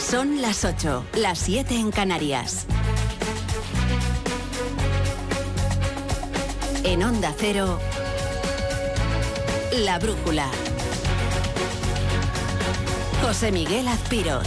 Son las 8, las 7 en Canarias. En Onda Cero, La Brújula. José Miguel Azpiroz.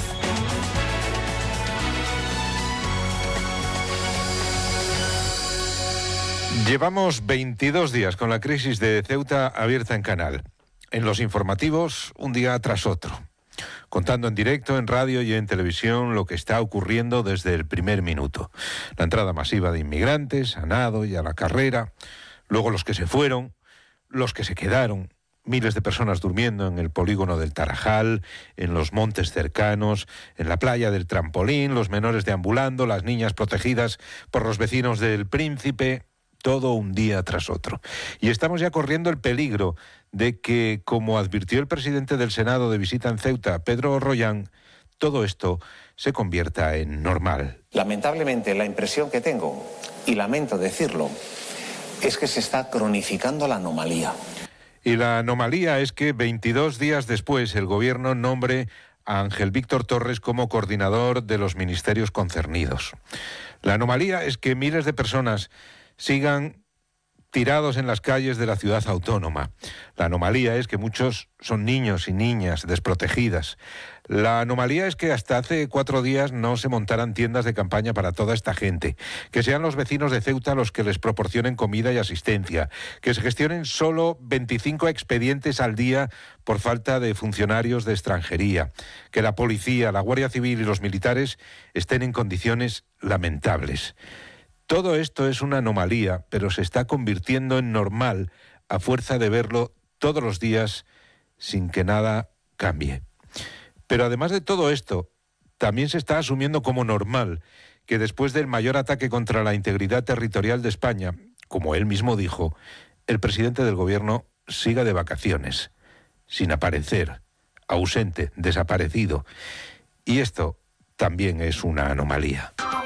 Llevamos 22 días con la crisis de Ceuta abierta en Canal. En los informativos, un día tras otro. Contando en directo, en radio y en televisión lo que está ocurriendo desde el primer minuto. La entrada masiva de inmigrantes, a nado y a la carrera. Luego los que se fueron, los que se quedaron. Miles de personas durmiendo en el polígono del Tarajal, en los montes cercanos, en la playa del Trampolín, los menores deambulando, las niñas protegidas por los vecinos del Príncipe. Todo un día tras otro. Y estamos ya corriendo el peligro de que, como advirtió el presidente del Senado de visita en Ceuta, Pedro Rollán, todo esto se convierta en normal. Lamentablemente, la impresión que tengo, y lamento decirlo, es que se está cronificando la anomalía. Y la anomalía es que 22 días después el gobierno nombre a Ángel Víctor Torres como coordinador de los ministerios concernidos. La anomalía es que miles de personas sigan tirados en las calles de la ciudad autónoma. La anomalía es que muchos son niños y niñas desprotegidas. La anomalía es que hasta hace 4 días no se montaran tiendas de campaña para toda esta gente, que sean los vecinos de Ceuta los que les proporcionen comida y asistencia, que se gestionen solo 25 expedientes al día por falta de funcionarios de extranjería, que la policía, la Guardia Civil y los militares estén en condiciones lamentables. Todo esto es una anomalía, pero se está convirtiendo en normal a fuerza de verlo todos los días sin que nada cambie. Pero además de todo esto, también se está asumiendo como normal que después del mayor ataque contra la integridad territorial de España, como él mismo dijo, el presidente del gobierno siga de vacaciones, sin aparecer, ausente, desaparecido. Y esto también es una anomalía.